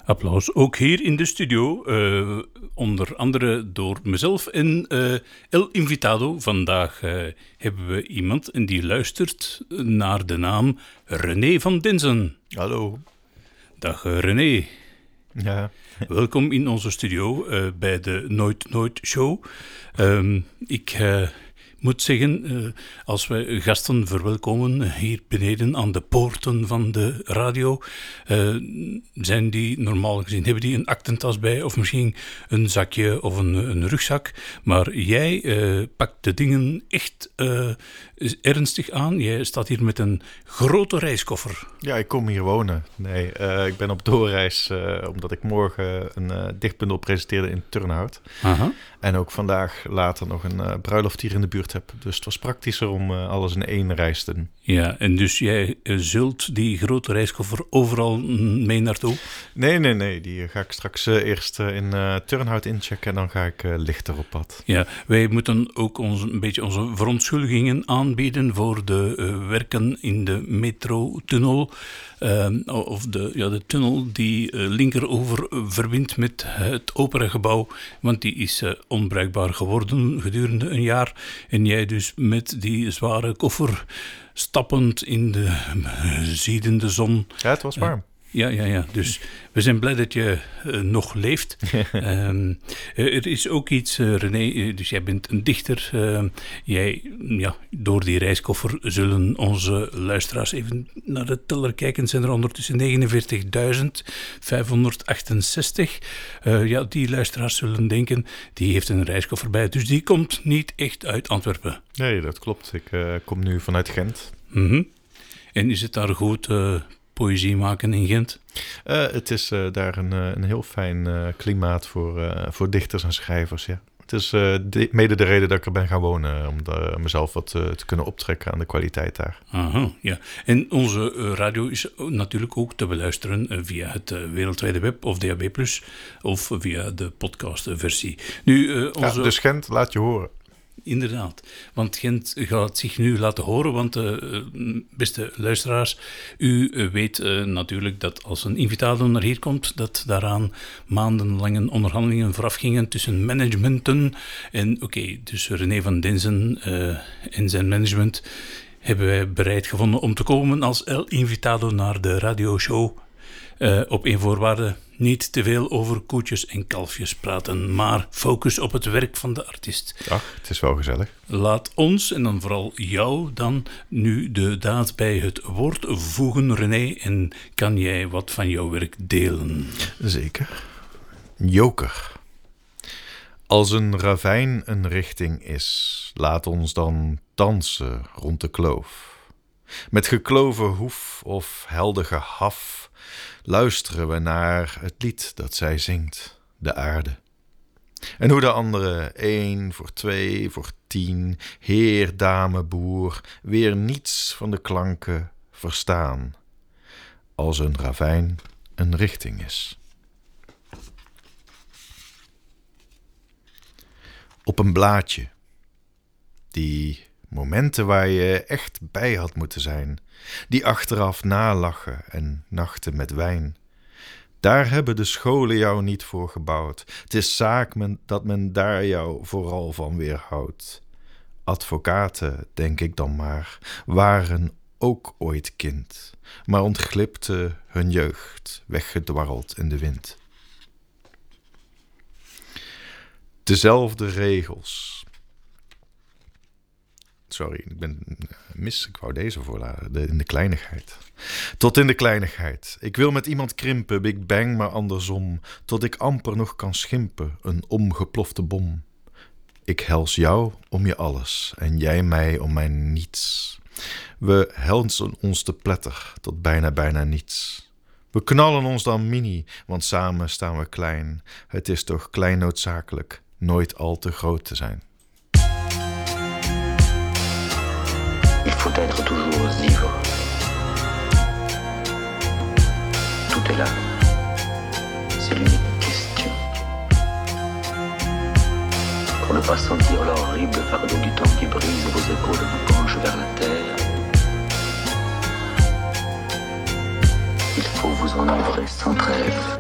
Applaus ook hier in de studio, onder andere door mezelf en El Invitado. Vandaag hebben we iemand en die luistert naar de naam René van Denzen. Hallo. Dag René. Ja. Welkom in onze studio bij de Nooit Nooit Show. Ik moet zeggen, als we gasten verwelkomen hier beneden aan de poorten van de radio, zijn die normaal gezien, hebben die een aktentas bij of misschien een zakje of een rugzak. Maar jij pakt de dingen echt ernstig aan. Jij staat hier met een grote reiskoffer. Ja, ik kom hier wonen. Nee, ik ben op doorreis omdat ik morgen een dichtbundel presenteerde in Turnhout. Aha. En ook vandaag later nog een bruiloft hier in de buurt heb. Dus het was praktischer om alles in één reis te doen. Ja, en dus jij zult die grote reiskoffer overal mee naartoe? Nee. Die ga ik straks eerst in Turnhout inchecken en dan ga ik lichter op pad. Ja, wij moeten ook een beetje onze verontschuldigingen aanbieden voor de werken in de metrotunnel. Of de tunnel die linkeroever verbindt met het operagebouw, want die is onbruikbaar geworden gedurende een jaar. En jij dus met die zware koffer stappend in de ziedende zon. Ja, het was warm. Ja. Dus we zijn blij dat je nog leeft. Er is ook iets, René, dus jij bent een dichter. Door die reiskoffer zullen onze luisteraars even naar de teller kijken. Zijn er ondertussen 49.568. Die luisteraars zullen denken, die heeft een reiskoffer bij. Dus die komt niet echt uit Antwerpen. Nee, dat klopt. Ik kom nu vanuit Gent. Mm-hmm. En is het daar goed poëzie maken in Gent? Het is daar een heel fijn klimaat voor dichters en schrijvers, ja. Het is mede de reden dat ik er ben gaan wonen, om mezelf wat te kunnen optrekken aan de kwaliteit daar. Aha, ja. En onze radio is natuurlijk ook te beluisteren via het wereldwijde web of DAB+, of via de podcastversie. Dus Gent, laat je horen. Inderdaad, want Gent gaat zich nu laten horen, want beste luisteraars, u weet natuurlijk dat als een invitado naar hier komt, dat daaraan maandenlange onderhandelingen vooraf gingen tussen managementen. En dus René van Denzen en zijn management hebben wij bereid gevonden om te komen als El Invitado naar de radioshow. Op één voorwaarde: niet te veel over koetjes en kalfjes praten, maar focus op het werk van de artiest. Ach, het is wel gezellig. Laat ons, en dan vooral jou, dan nu de daad bij het woord voegen, René, en kan jij wat van jouw werk delen? Zeker. Joker. Als een ravijn een richting is, laat ons dan dansen rond de kloof. Met gekloven hoef of helder gehaf luisteren we naar het lied dat zij zingt, de aarde. En hoe de anderen, 1 voor 2 voor 10, heer, dame, boer, weer niets van de klanken verstaan, als een ravijn een richting is. Op een blaadje, die momenten waar je echt bij had moeten zijn, die achteraf nalachen en nachten met wijn. Daar hebben de scholen jou niet voor gebouwd. Het is zaak dat men daar jou vooral van weerhoudt. Advocaten, denk ik dan maar, waren ook ooit kind, maar ontglipte hun jeugd, weggedwarreld in de wind. Dezelfde regels. Sorry, ik ben mis. Ik wou deze voorladen. In de kleinigheid. Tot in de kleinigheid. Ik wil met iemand krimpen, Big Bang, maar andersom. Tot ik amper nog kan schimpen, een omgeplofte bom. Ik hels jou om je alles en jij mij om mijn niets. We helsen ons te pletter tot bijna niets. We knallen ons dan mini, want samen staan we klein. Het is toch klein noodzakelijk nooit al te groot te zijn. Il faut être toujours libre. Tout est là. C'est l'unique question. Pour ne pas sentir l'horrible fardeau du temps qui brise vos épaules et vous penche vers la terre, il faut vous enivrer sans trêve.